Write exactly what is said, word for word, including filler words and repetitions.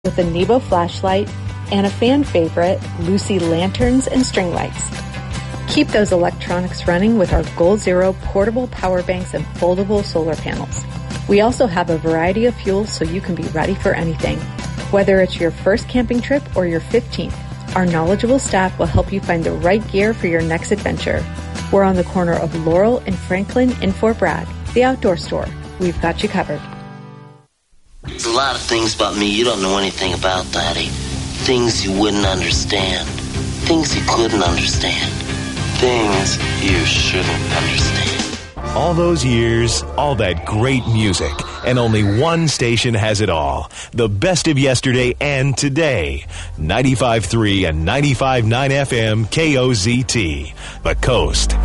with a Nebo flashlight and a fan favorite, Lucy lanterns and string lights. Keep those electronics running with our Goal Zero portable power banks and foldable solar panels. We also have a variety of fuels so you can be ready for anything. Whether it's your first camping trip or your fifteenth, our knowledgeable staff will help you find the right gear for your next adventure. We're on the corner of Laurel and Franklin in Fort Bragg, the outdoor store. We've got you covered. There's a lot of things about me you don't know anything about, Daddy. Things you wouldn't understand. Things you couldn't understand. Things you shouldn't understand. All those years, all that great music, and only one station has it all. The best of yesterday and today. ninety-five point three and ninety-five point nine F M K O Z T. The Coast.